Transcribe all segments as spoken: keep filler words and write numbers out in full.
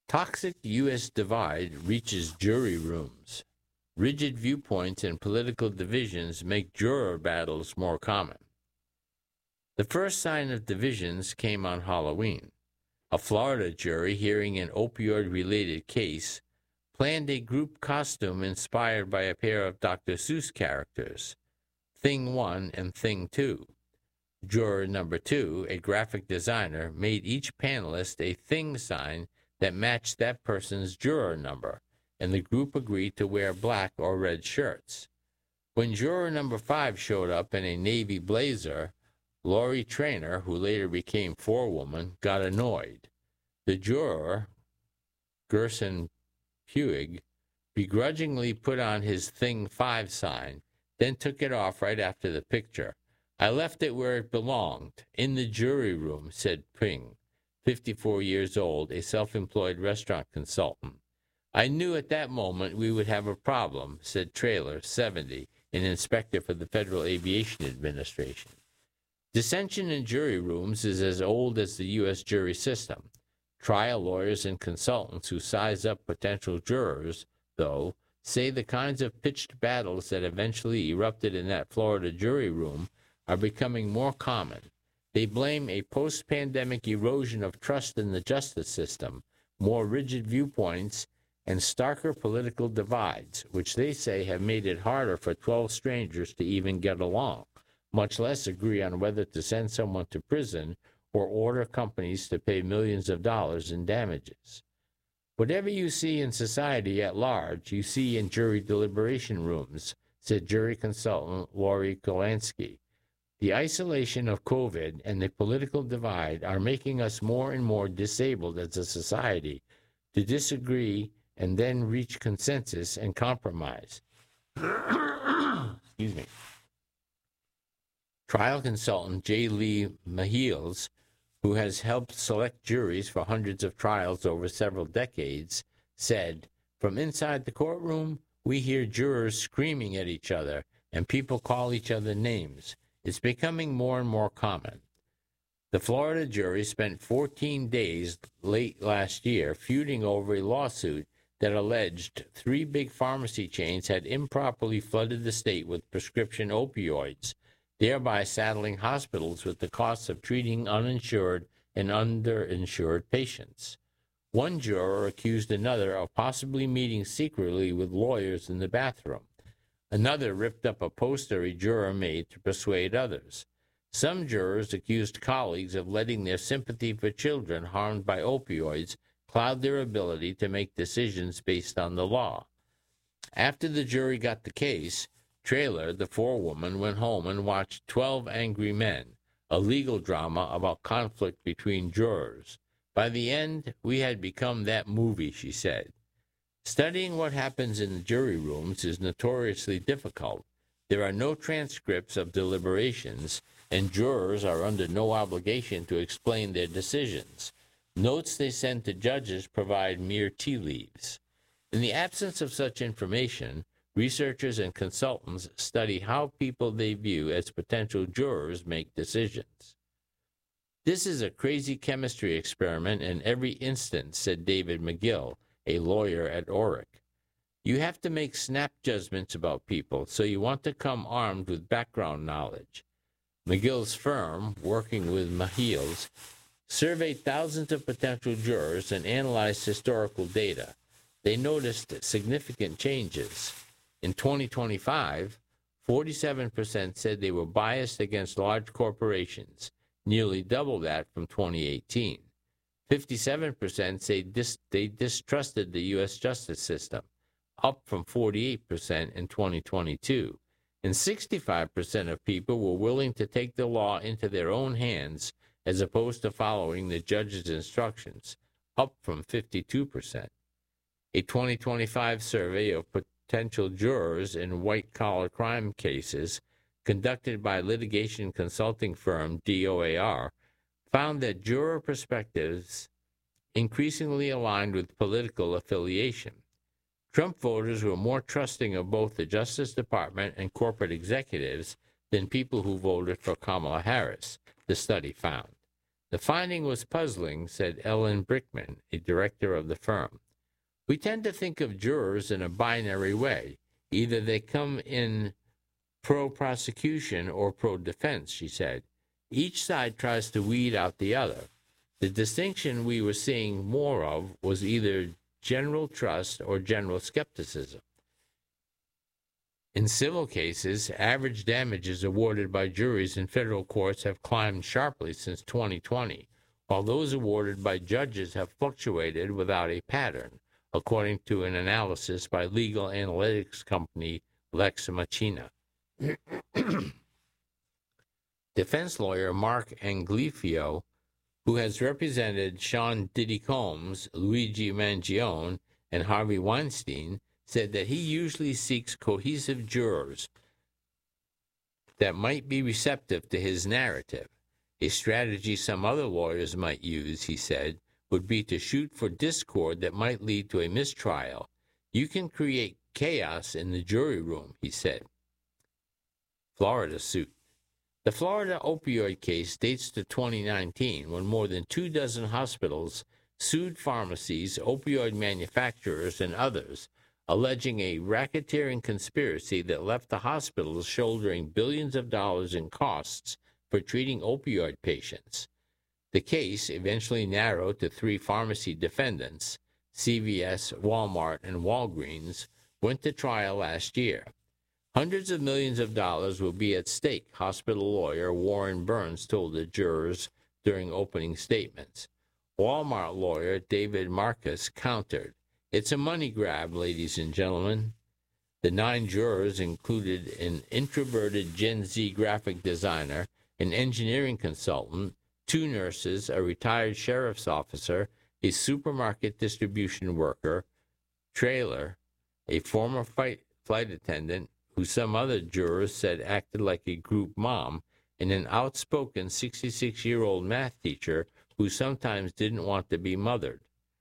Toxic U S divide reaches jury rooms. Rigid viewpoints and political divisions make juror battles more common. The first sign of divisions came on Halloween. A Florida jury hearing an opioid-related case planned a group costume inspired by a pair of Doctor Seuss characters, Thing One and Thing Two. Juror number two, a graphic designer, made each panelist a Thing sign that matched that person's juror number, and the group agreed to wear black or red shirts. When juror number five showed up in a navy blazer, Laurie Trainer, who later became Forewoman, got annoyed. The juror, Gerson Puig, begrudgingly put on his Thing five sign, then took it off right after the picture. I left it where it belonged, in the jury room, said Ping, fifty-four years old, a self-employed restaurant consultant. I knew at that moment we would have a problem, said Traylor, seventy, an inspector for the Federal Aviation Administration. Dissension in jury rooms is as old as the U S jury system. Trial lawyers and consultants who size up potential jurors, though, say the kinds of pitched battles that eventually erupted in that Florida jury room are becoming more common. They blame a post-pandemic erosion of trust in the justice system, more rigid viewpoints, and starker political divides, which they say have made it harder for twelve strangers to even get along, much less agree on whether to send someone to prison or order companies to pay millions of dollars in damages. Whatever you see in society at large, you see in jury deliberation rooms, said jury consultant Laurie Kolansky. The isolation of COVID and the political divide are making us more and more disabled as a society to disagree and then reach consensus and compromise. Excuse me. Trial consultant J. Lee Mahiels, who has helped select juries for hundreds of trials over several decades, said, "From inside the courtroom, we hear jurors screaming at each other, and people call each other names. It's becoming more and more common." The Florida jury spent fourteen days late last year feuding over a lawsuit that alleged three big pharmacy chains had improperly flooded the state with prescription opioids, thereby saddling hospitals with the costs of treating uninsured and underinsured patients. One juror accused another of possibly meeting secretly with lawyers in the bathroom. Another ripped up a poster a juror made to persuade others. Some jurors accused colleagues of letting their sympathy for children harmed by opioids cloud their ability to make decisions based on the law. After the jury got the case, Traylor, the forewoman, went home and watched Twelve Angry Men, a legal drama about conflict between jurors. By the end, we had become that movie, she said. Studying what happens in the jury rooms is notoriously difficult. There are no transcripts of deliberations, and jurors are under no obligation to explain their decisions. Notes they send to judges provide mere tea leaves. In the absence of such information, researchers and consultants study how people they view as potential jurors make decisions. This is a crazy chemistry experiment in every instance, said David McGill, a lawyer at Orrick. You have to make snap judgments about people, so you want to come armed with background knowledge. McGill's firm, working with Mahiels, surveyed thousands of potential jurors and analyzed historical data. They noticed significant changes. In twenty twenty-five, forty-seven percent said they were biased against large corporations, nearly double that from twenty eighteen. fifty-seven percent say dis- they distrusted the U S justice system, up from forty-eight percent in twenty twenty-two. And sixty-five percent of people were willing to take the law into their own hands as opposed to following the judge's instructions, up from fifty-two percent. A twenty twenty-five survey of potential jurors in white-collar crime cases conducted by litigation consulting firm D O A R found that juror perspectives increasingly aligned with political affiliation. Trump voters were more trusting of both the Justice Department and corporate executives than people who voted for Kamala Harris, the study found. The finding was puzzling, said Ellen Brickman, a director of the firm. We tend to think of jurors in a binary way. Either they come in pro-prosecution or pro-defense, she said. Each side tries to weed out the other. The distinction we were seeing more of was either general trust or general skepticism. In civil cases, average damages awarded by juries in federal courts have climbed sharply since twenty twenty, while those awarded by judges have fluctuated without a pattern, according to an analysis by legal analytics company Lex Machina. Defense lawyer Mark Anglifio, who has represented Sean Diddy Combs, Luigi Mangione, and Harvey Weinstein, said that he usually seeks cohesive jurors that might be receptive to his narrative. A strategy some other lawyers might use, he said, would be to shoot for discord that might lead to a mistrial. You can create chaos in the jury room, he said. Florida suit. The Florida opioid case dates to twenty nineteen, when more than two dozen hospitals sued pharmacies, opioid manufacturers, and others, alleging a racketeering conspiracy that left the hospitals shouldering billions of dollars in costs for treating opioid patients. The case, eventually narrowed to three pharmacy defendants, C V S, Walmart, and Walgreens, went to trial last year. Hundreds of millions of dollars will be at stake, hospital lawyer Warren Burns told the jurors during opening statements. Walmart lawyer David Marcus countered, "It's a money grab, ladies and gentlemen." The nine jurors included an introverted Gen Z graphic designer, an engineering consultant, two nurses, a retired sheriff's officer, a supermarket distribution worker, trailer, a former fight, flight attendant, who some other jurors said acted like a group mom, and an outspoken sixty-six-year-old math teacher who sometimes didn't want to be mothered.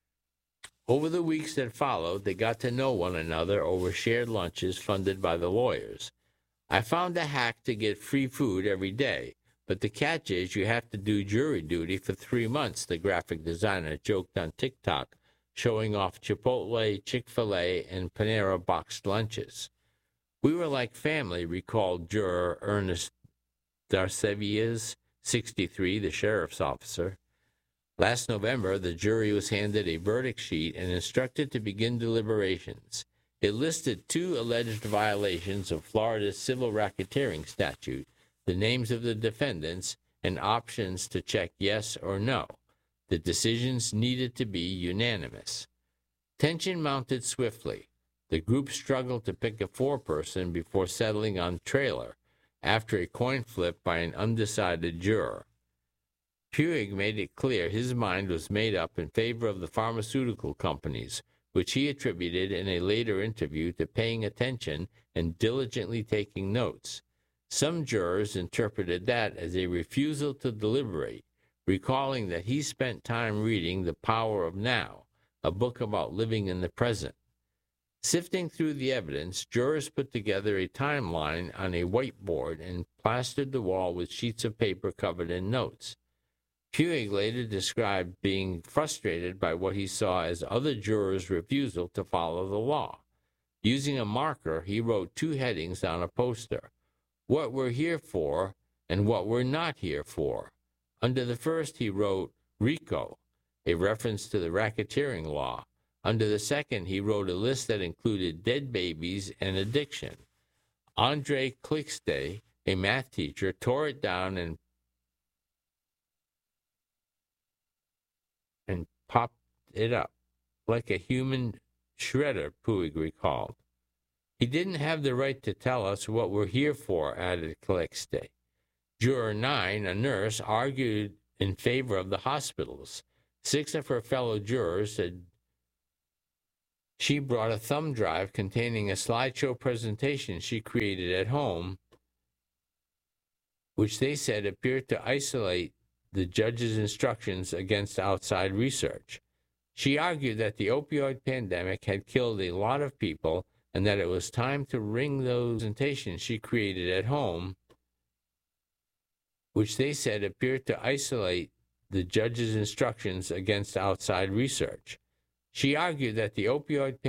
Over the weeks that followed, they got to know one another over shared lunches funded by the lawyers. I found a hack to get free food every day, but the catch is you have to do jury duty for three months, the graphic designer joked on TikTok, showing off Chipotle, Chick-fil-A, and Panera boxed lunches. We were like family, recalled juror Ernest Darcevias, sixty-three, the sheriff's officer. Last November, the jury was handed a verdict sheet and instructed to begin deliberations. It listed two alleged violations of Florida's civil racketeering statute, the names of the defendants, and options to check yes or no. The decisions needed to be unanimous. Tension mounted swiftly. The group struggled to pick a foreperson before settling on trailer, after a coin flip by an undecided juror. Puig made it clear his mind was made up in favor of the pharmaceutical companies, which he attributed in a later interview to paying attention and diligently taking notes. Some jurors interpreted that as a refusal to deliberate, recalling that he spent time reading The Power of Now, a book about living in the present. Sifting through the evidence, jurors put together a timeline on a whiteboard and plastered the wall with sheets of paper covered in notes. Puig later described being frustrated by what he saw as other jurors' refusal to follow the law. Using a marker, he wrote two headings on a poster: what we're here for and what we're not here for. Under the first, he wrote RICO, a reference to the racketeering law. Under the second, he wrote a list that included dead babies and addiction. Andre Clixte, a math teacher, tore it down and and popped it up like a human shredder, Puig recalled. He didn't have the right to tell us what we're here for, added Clixte. Juror nine, a nurse, argued in favor of the hospitals. Six of her fellow jurors said she brought a thumb drive containing a slideshow presentation she created at home, which they said appeared to isolate the judge's instructions against outside research. She argued that the opioid pandemic had killed a lot of people and that it was time to ring those presentations she created at home, which they said appeared to isolate the judge's instructions against outside research. She argued that the opioid